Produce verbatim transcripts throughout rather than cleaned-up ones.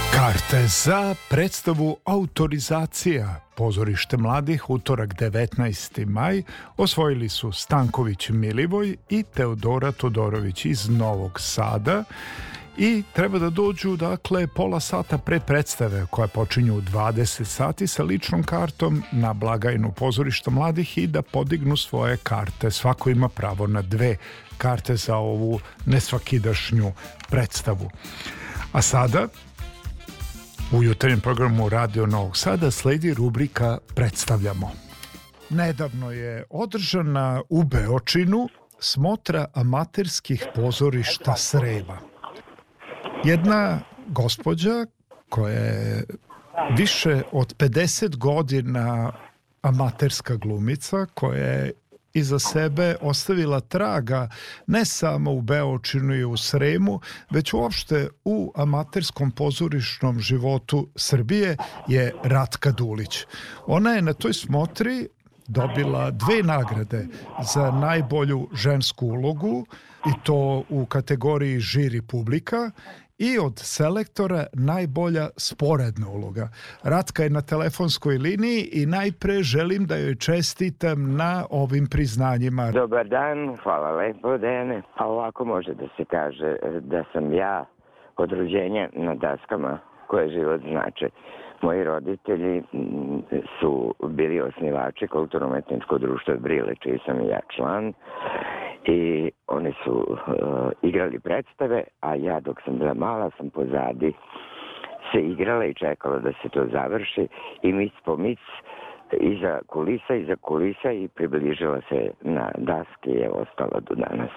Karte za predstavu Autorizacija Pozorište mladih, utorak devetnaesti maj, osvojili su Stanković Milivoj i Teodora Todorović iz Novog Sada i treba da dođu, dakle, pola sata pre predstave koja počinju u dvadeset sati sa ličnom kartom na blagajnu Pozorišta mladih i da podignu svoje karte. Svako ima pravo na dve karte za ovu nesvakidašnju predstavu. A sada u jutarnjem programu Radio Novog Sada sledi rubrika Predstavljamo. Nedavno je održana u Beočinu smotra amaterskih pozorišta Srema. Jedna gospođa koja je više od pedeset godina amaterska glumica, koja je iza sebe ostavila traga ne samo u Beočinu i u Sremu, već uopšte u amaterskom pozorišnom životu Srbije, je Ratka Dulić. Ona je na toj smotri dobila dve nagrade za najbolju žensku ulogu, i to u kategoriji žiri publika, i od selektora najbolja sporedna uloga. Ratka je na telefonskoj liniji i najpre želim da joj čestitam na ovim priznanjima. Dobar dan, hvala lepo, Dejane. A ovako može da se kaže da sam ja od rođenja na daskama koje život znače. Moji roditelji su bili osnivači Kulturno-umetničkog društva Brile, čiji sam i ja član. I oni su uh, igrali predstave, a ja dok sam bila mala sam pozadi se igrala i čekala da se to završi i mic po mic iza kulisa, iza kulisa i približila se na daske i je ostala do danas.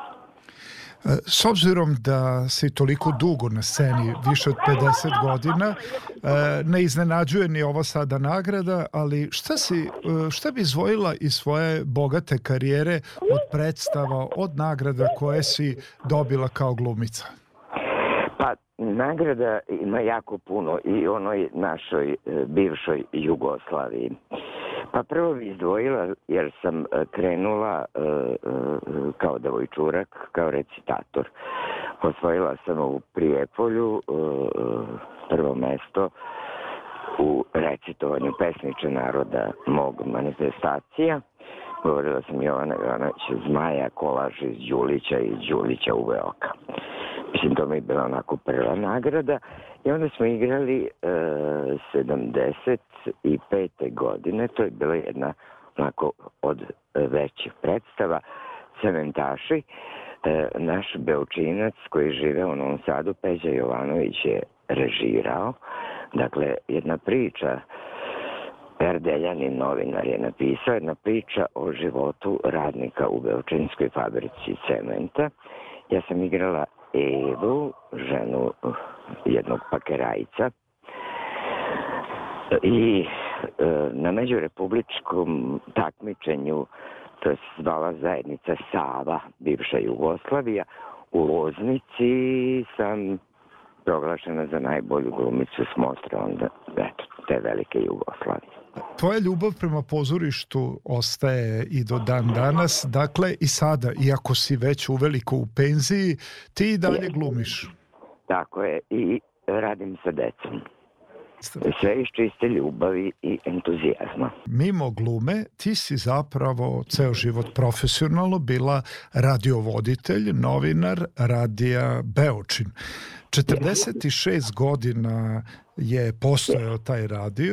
S obzirom da si toliko dugo na sceni, više od pedeset godina, ne iznenađuje ni ova sada nagrada, ali šta, si, šta bi izdvojila iz svoje bogate karijere od predstava, od nagrada koje si dobila kao glumica? Pa, nagrada ima jako puno i onoj našoj bivšoj Jugoslaviji. Pa prvo bi izdvojila jer sam krenula uh, uh, kao devojčurak, kao recitator. Osvojila sam u Prijepolju uh, prvo mesto u recitovanju Pesniče naroda mog manifestacija. Govorila sam Jovana Jovanovića Zmaja, kolaž iz Đulića i Đulića u Veoka. Mislim, to mi je bila onako prva nagrada. I onda smo igrali e, sedamdeset pete godine. To je bila jedna onako od većih predstava. Cementaši. E, naš Beočinac koji žive u Novom Sadu, Peđa Jovanović, je režirao. Dakle, jedna priča, Erdeljanin novinar je napisao, jedna priča o životu radnika u Beočinskoj fabrici cementa. Ja sam igrala Evu, ženu jednog pakerajca, i e, na međurepubličkom takmičenju, to je zvala zajednica Sava, bivša Jugoslavija, u Loznici sam proglašena za najbolju glumicu smotre onda, eto, te velike Jugoslavije. Tvoja ljubav prema pozorištu ostaje i do dan danas, dakle i sada, iako si već uveliko u penziji, ti i dalje glumiš. Tako je, i radim sa decom. Sve iz čiste ljubavi i entuzijazma. Mimo glume, ti si zapravo ceo život profesionalno bila radiovoditelj, novinar Radija Beočin. četrdeset šest godina je postojao taj radio.